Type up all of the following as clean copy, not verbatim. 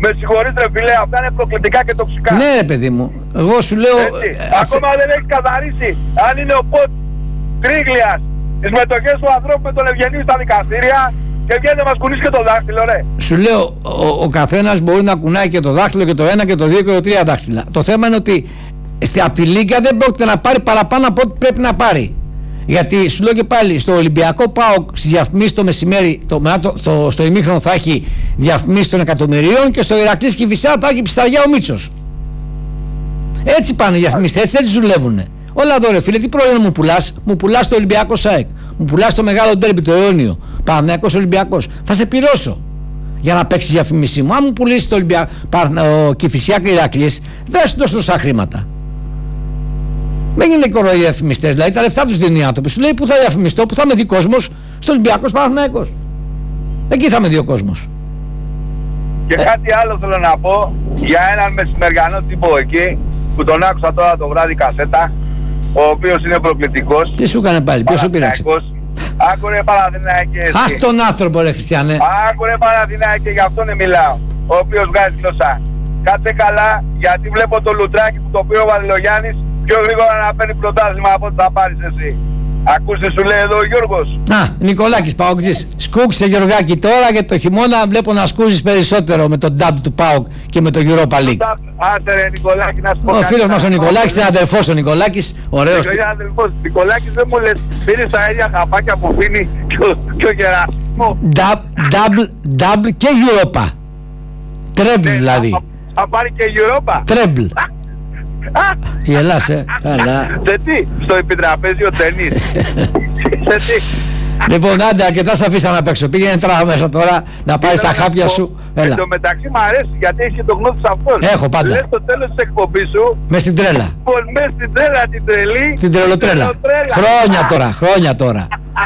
Με συγχωρείς ρε φίλε, αυτά είναι προκλητικά και τοξικά. Ναι ρε παιδί μου, εγώ σου λέω... Ακόμα δεν έχει καθαρίσει αν είναι ο Ποτ Τρίγλιας τις μετοχές του ανθρώπου με τον Ευγενή στα δικαστήρια και βγαίνει να μας κουνήσει και το δάχτυλο ρε. Σου λέω, ο καθένας μπορεί να κουνάει και το δάχτυλο και το 1 και το 2 και το 3 δάχτυλα. Το θέμα είναι ότι από τη Λίγκα δεν πρόκειται να πάρει παραπάνω από ό,τι πρέπει να πάρει. Γιατί σου λέω και πάλι, στο Ολυμπιακό ΠΑΟΚ στις διαφημίσεις το μεσημέρι, στο ημίχρονο θα έχει διαφημίσεις των εκατομμυρίων και στο Ηρακλής Κηφισιά θα έχει πισταριά ο Μίτσος. Έτσι πάνε οι διαφημίσεις, έτσι δουλεύουνε. Όλα εδώ ρε φίλε, τι προϊόν μου πουλάς το Ολυμπιακό ΣΑΕΚ, μου πουλάς το μεγάλο ντέρμπι το αιώνιο, Παναθηναϊκός Ολυμπιακός, θα σε πληρώσω για να παίξεις διαφημίση μου. Αν μου πουλήσεις το Κηφισιά και Ηρακλής, δεν σου δώσω τόσα χρήματα. Δεν είναι κοροϊδοί διαφημιστές, δηλαδή τα λεφτά τους δίνουν οι άνθρωποι. Σου λέει που θα διαφημιστώ, που θα με δει κόσμος, στο Ολυμπιακός Παναθηναϊκός. Εκεί θα με δει ο κόσμος. Και κάτι άλλο θέλω να πω για έναν μεσημεριανό τύπο εκεί που τον άκουσα τώρα το βράδυ κασέτα, ο οποίος είναι προκλητικός. Τι σου έκανε πάλι, ποιος σου πειράξε? Άκουρε Παναθηναϊκέ. Ας τον άνθρωπο ρε Χριστιανέ. Άκουρε Παναθηναϊκέ, γι' αυτόν μιλάω. Ο οποίος βγάζει γλώσσα. Κάτσε καλά, γιατί βλέπω το λουτράκι που το πήρε ο Βαριλογιάννης πιο γρήγορα να παίρνει πρωτάθλημα από ό,τι θα πάρεις εσύ. Ακούστε, σου λέει εδώ ο Γιώργος. Νικολάκης Παοκτζής. Σκούξε Γιωργάκη τώρα και το χειμώνα βλέπω να σκούζεις περισσότερο με τον ντάμπ του ΠΑΟΚ και με το Europa League. Άντε ρε Νικολάκη, να σου πω. Ο φίλος μας ο Νικολάκης είναι αδερφός ο Νικολάκης. Ωραίος. Είναι αδερφός. Νικολάκης δεν μου λες, πήρες τα ίδια χαπάκια που πίνει και ο Γεράσιμο. Double και Europa. Treble δηλαδή. Θα πάρει και Europa. Treble. Γελάς καλά. Σε τι, στο επιτραπέζιο ταινίς. Σε τι. Λοιπόν, άντε, αρκετά σε αφήσαμε απ' έξω. Πήγαινε τράβα μέσα τώρα να πάρεις τα χάπια σου. Εν τω μεταξύ μου αρέσει γιατί έχει το γνώθι αυτόν. Έχω πάντα. Λες στο τέλος της εκπομπής σου. Μες στην τρέλα. Λοιπόν, μες στην τρέλα την τρελή. Την τρελοτρέλα. Χρόνια τώρα.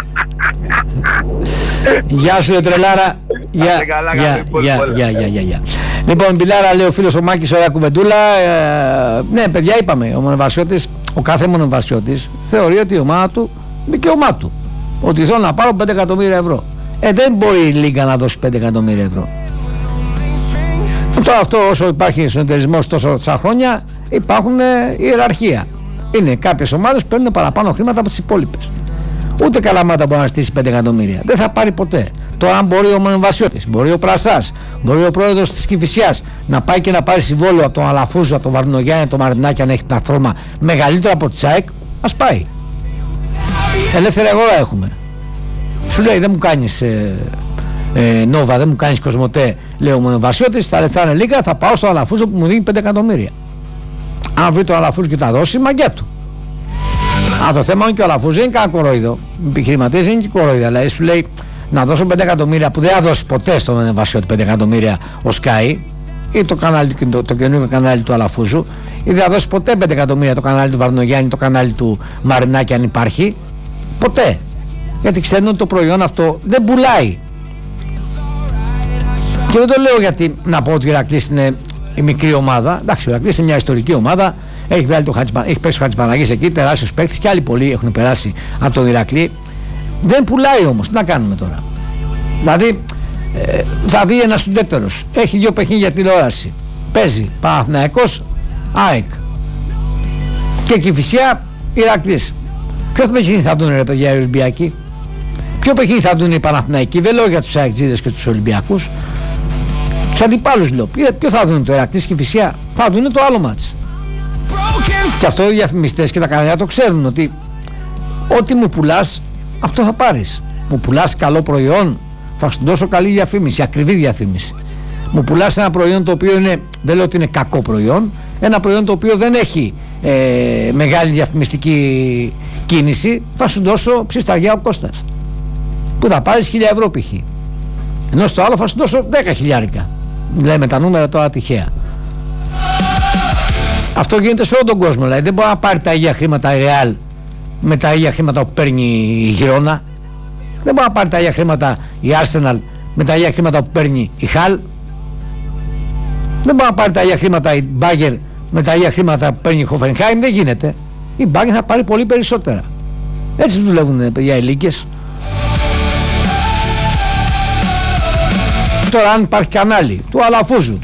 Γεια σου τρελάρα. Γεια. Λοιπόν, Μπιλάρα λέει ο φίλος ο Μάκης, ωραία κουβεντούλα. Ναι, παιδιά, είπαμε, ο μονοβαρσιώτης, ο κάθε μονοβαρσιώτης θεωρεί ότι η ομάδα του δικαίωμά του. Ότι θέλω να πάρω 5 εκατομμύρια ευρώ. Δεν μπορεί η Λίγκα να δώσει 5 εκατομμύρια ευρώ. Τώρα αυτό, όσο υπάρχει εσωτερισμός τόσα χρόνια, υπάρχουν ιεραρχία. Είναι κάποιες ομάδες που παίρνουν παραπάνω χρήματα από τις υπόλοιπες. Ούτε Καλαμάτα μπορεί να στήσει 5 εκατομμύρια. Δεν θα πάρει ποτέ. Τώρα, αν μπορεί ο Μονοβασιώτης, μπορεί ο Πρασάς, μπορεί ο πρόεδρος της Κηφισιάς να πάει και να πάρει συμβόλαιο από τον Αλαφούζο, από τον Βαρδινογιάννη, από τον Μαρινάκη, αν έχει πλατφόρμα μεγαλύτερο από τη ΣΑΕΚ, ας πάει. Ελεύθερη αγορά έχουμε. Σου λέει δεν μου κάνεις Νόβα, δεν μου κάνεις Κοσμοτέ, λέει ο Μονοβασιώτης, τα λεφτά είναι λίγα, θα πάω στον Αλαφούζο που μου δίνει 5 εκατομμύρια. Αν βρει τον Αλαφούζο και τα δώσει, μαγκιά του. Το θέμα είναι και ο Αλαφούζο δεν είναι κανένα κορόιδο. Οι επιχειρηματίες δεν είναι και κορόιδα. Δηλαδή σου λέει να δώσω 5 εκατομμύρια που δεν θα δώσει ποτέ στον Μονοβασιώτη 5 εκατομμύρια ο Sky ή το καινούργιο κανάλι του Αλαφούζου, ή δεν θα δώσει ποτέ 5 εκατομμύρια το κανάλι του Βαρδινογιάννη, το κανάλι του Μαρινάκη, αν υπάρχει. Ποτέ. Γιατί ξέρουν ότι το προϊόν αυτό δεν πουλάει. Και δεν το λέω γιατί να πω ότι ο Ηρακλής είναι η μικρή ομάδα. Εντάξει, ο Ηρακλής είναι μια ιστορική ομάδα. Έχει παίξει ο Χατζηπαναγής εκεί, τεράστιος παίκτης και άλλοι πολλοί έχουν περάσει από τον Ηρακλή. Δεν πουλάει όμως. Τι να κάνουμε τώρα? Δηλαδή θα δει ένας ουδέτερος. Έχει 2 παιχνίδια τηλεόραση. Παίζει Παναθηναϊκός ΑΕΚ και Κηφισιά Ηρακλής. Ποιο παιχνίδι θα δουν ρε παιδιά οι Ολυμπιακοί? Ποιο παιχνίδι θα δουν οι Παναθηναϊκοί? Δεν λέω για τους ΑΕΚτζίδες και τους Ολυμπιακούς. Τους αντιπάλους λέω. Ποιο θα δουν, το Ηρακλής και η Κηφισιά? Θα δουν το άλλο μάτς. Και αυτό οι διαφημιστές και τα κανάλια το ξέρουν, ότι ό,τι μου πουλάς αυτό θα πάρεις. Μου πουλάς καλό προϊόν, θα σου δώσω καλή διαφήμιση, ακριβή διαφήμιση. Μου πουλάς ένα προϊόν το οποίο είναι, δεν λέω ότι είναι κακό προϊόν, ένα προϊόν το οποίο δεν έχει μεγάλη διαφημιστική κίνηση, θα σου δώσω ψισταριά ο Κώστας που θα πάρεις 1.000 ευρώ π.χ. Ενώ στο άλλο θα σου δώσω 10.000. Λέμε τα νούμερα τώρα τυχαία. Αυτό γίνεται σε όλο τον κόσμο. Δηλαδή δεν μπορεί να πάρει τα ίδια χρήματα η Real με τα ίδια χρήματα που παίρνει η Γιρόνα. Δεν μπορεί να πάρει τα ίδια χρήματα η Arsenal με τα ίδια χρήματα που παίρνει η Χαλ. Δεν μπορεί να πάρει τα ίδια χρήματα η Bayern με τα ίδια χρήματα που παίρνει η Hoffenheim. Δεν γίνεται. Η Bayern θα πάρει πολύ περισσότερα. Έτσι δουλεύουν παιδιά οι λίγκες. Τώρα αν υπάρχει κανάλι του Αλαφούζου,